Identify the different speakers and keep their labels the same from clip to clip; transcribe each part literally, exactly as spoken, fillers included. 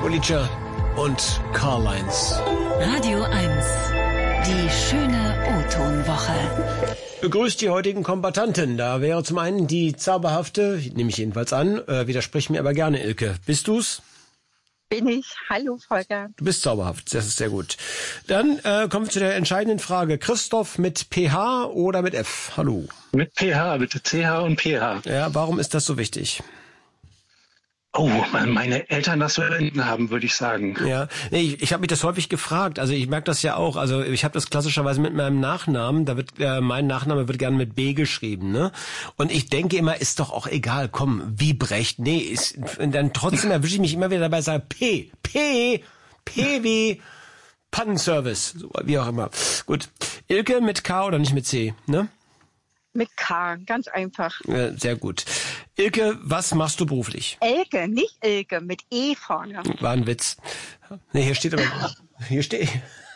Speaker 1: Ulitscher und Karl-Heinz.
Speaker 2: Radio eins. Die schöne O-Ton-Woche.
Speaker 1: Begrüßt die heutigen Kombattanten. Da wäre zum einen die zauberhafte, nehme ich jedenfalls an, äh, widersprich mir aber gerne, Ilke. Bist du's?
Speaker 3: Bin ich. Hallo, Volker.
Speaker 1: Du bist zauberhaft, das ist sehr gut. Dann äh, kommen wir zu der entscheidenden Frage. Christoph mit P H oder mit F? Hallo.
Speaker 4: Mit P H, bitte. C H und P H.
Speaker 1: Ja, warum ist das so wichtig?
Speaker 4: Oh, weil meine Eltern das so erfunden haben, würde ich sagen.
Speaker 1: Ja, nee, ich, ich habe mich das häufig gefragt. Also ich merke das ja auch. Also ich habe das klassischerweise mit meinem Nachnamen. Da wird äh, mein Nachname wird gerne mit B geschrieben, ne? Und ich denke immer, ist doch auch egal. Komm, Wiebrecht. Nee, ist, und dann trotzdem erwische ich mich immer wieder dabei, sage P, P, P wie Pannenservice, so, wie auch immer. Gut, Ilke mit K oder nicht mit C, ne?
Speaker 3: Mit K, ganz einfach.
Speaker 1: Ja, sehr gut. Ilke, was machst du beruflich?
Speaker 3: Elke, nicht Ilke, mit E vorne.
Speaker 1: War ein Witz. Nee, hier steht aber, hier steht,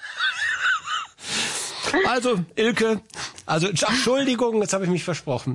Speaker 1: also, Ilke, also, Entschuldigung, jetzt habe ich mich versprochen.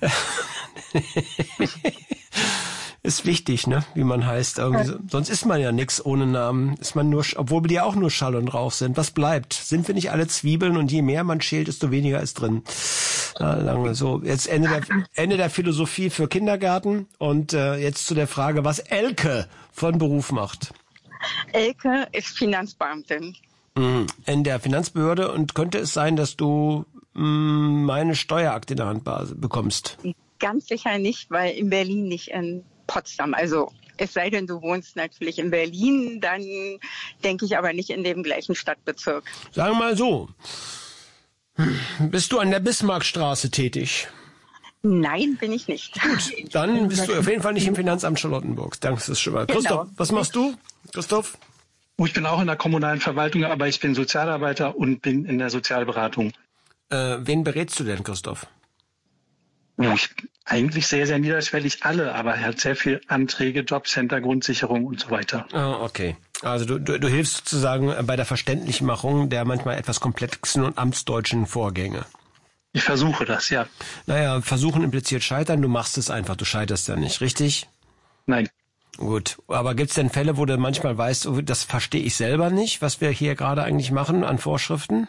Speaker 1: Ist wichtig, ne, wie man heißt. Irgendwie so. Sonst ist man ja nix ohne Namen. Ist man nur, obwohl wir ja auch nur Schall und Rauch sind. Was bleibt? Sind wir nicht alle Zwiebeln und je mehr man schält, desto weniger ist drin. Ja, lange so. Jetzt Ende der, Ende der Philosophie für Kindergärten und äh, jetzt zu der Frage, was Elke von Beruf macht.
Speaker 3: Elke ist Finanzbeamtin.
Speaker 1: Mhm. In der Finanzbehörde, und könnte es sein, dass du mh, meine Steuerakte in der Hand bekommst?
Speaker 3: Ganz sicher nicht, weil in Berlin nicht in Potsdam. Also es sei denn, du wohnst natürlich in Berlin, dann denke ich aber nicht in dem gleichen Stadtbezirk.
Speaker 1: Sagen wir mal so. Bist du an der Bismarckstraße tätig?
Speaker 3: Nein, bin ich nicht.
Speaker 1: Gut, dann bist du auf jeden Fall nicht im Finanzamt Charlottenburg. Danke, das ist schon mal. Christoph,
Speaker 3: Genau.
Speaker 1: was machst du? Christoph?
Speaker 4: Oh, ich bin auch in der kommunalen Verwaltung, aber ich bin Sozialarbeiter und bin in der Sozialberatung.
Speaker 1: Äh, wen berätst du denn, Christoph?
Speaker 4: Oh, ich, eigentlich sehr, sehr niederschwellig alle, aber er hat sehr viel Anträge, Jobcenter, Grundsicherung und so weiter.
Speaker 1: Ah, okay. Also du, du, du hilfst sozusagen bei der Verständlichmachung der manchmal etwas komplexen und amtsdeutschen Vorgänge.
Speaker 4: Ich versuche das, ja.
Speaker 1: Naja, versuchen impliziert scheitern, du machst es einfach, du scheiterst ja nicht, richtig?
Speaker 4: Nein.
Speaker 1: Gut, aber gibt's denn Fälle, wo du manchmal weißt, oh, das verstehe ich selber nicht, was wir hier gerade eigentlich machen an Vorschriften?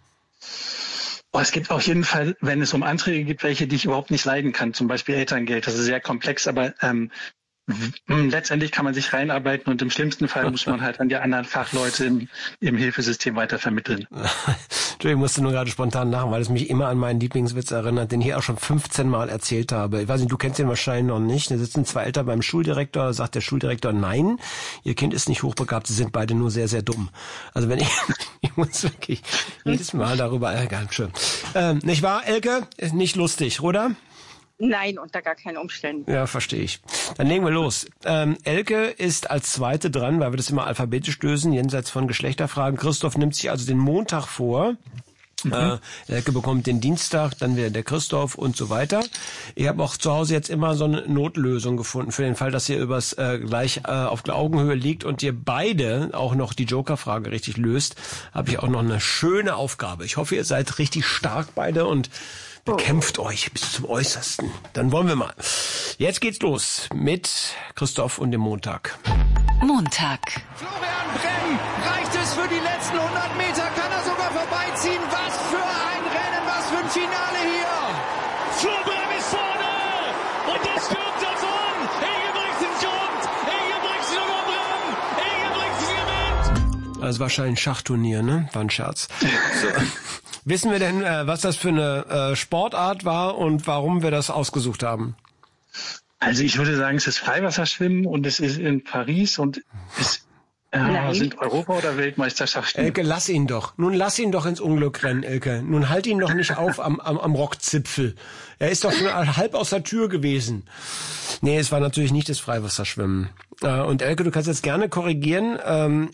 Speaker 4: Oh, es gibt auf jeden Fall, wenn es um Anträge gibt, welche, die ich überhaupt nicht leiden kann, zum Beispiel Elterngeld. Das ist sehr komplex, aber ähm, letztendlich kann man sich reinarbeiten und im schlimmsten Fall muss man halt an die anderen Fachleute im, im Hilfesystem weiter vermitteln.
Speaker 1: Ich musste nur gerade spontan lachen, weil es mich immer an meinen Lieblingswitz erinnert, den ich auch schon fünfzehn Mal erzählt habe. Ich weiß nicht, du kennst den wahrscheinlich noch nicht. Da sitzen zwei Eltern beim Schuldirektor, sagt der Schuldirektor, nein, ihr Kind ist nicht hochbegabt, sie sind beide nur sehr, sehr dumm. Also wenn ich, ich muss wirklich jedes Mal darüber ärgern. Schön. Ähm, nicht wahr, Elke? Ist nicht lustig, oder?
Speaker 3: Nein, unter gar keinen Umständen.
Speaker 1: Ja, verstehe ich. Dann legen wir los. Ähm, Elke ist als Zweite dran, weil wir das immer alphabetisch lösen, jenseits von Geschlechterfragen. Christoph nimmt sich also den Montag vor. Mhm. Äh, Elke bekommt den Dienstag, dann wieder der Christoph und so weiter. Ich habe auch zu Hause jetzt immer so eine Notlösung gefunden, für den Fall, dass ihr übers äh, gleich äh, auf Augenhöhe liegt und ihr beide auch noch die Joker-Frage richtig löst, habe ich auch noch eine schöne Aufgabe. Ich hoffe, ihr seid richtig stark beide und bekämpft euch bis zum Äußersten. Dann wollen wir mal. Jetzt geht's los mit Christoph und dem Montag.
Speaker 2: Montag.
Speaker 5: Florian Bremm, reicht es für die letzten hundert Meter? Kann er sogar vorbeiziehen? Was für ein Rennen, was für ein Finale hier!
Speaker 6: Flo Bremm ist vorne! Und das stürmt davon! Ingebrigtsen kommt! Ingebrigtsen über Bremm! Ingebrigtsen gewinnt!
Speaker 1: Also wahrscheinlich ein Schachturnier, ne? War ein Scherz. So. Wissen wir denn, äh, was das für eine äh, Sportart war und warum wir das ausgesucht haben?
Speaker 4: Also ich würde sagen, es ist Freiwasserschwimmen und es ist in Paris und es äh, sind Europa- oder Weltmeisterschaften.
Speaker 1: Elke, lass ihn doch. Nun lass ihn doch ins Unglück rennen, Elke. Nun halt ihn doch nicht auf am, am, am Rockzipfel. Er ist doch schon halb aus der Tür gewesen. Nee, es war natürlich nicht das Freiwasserschwimmen. Äh, und Elke, du kannst jetzt gerne korrigieren. Ähm,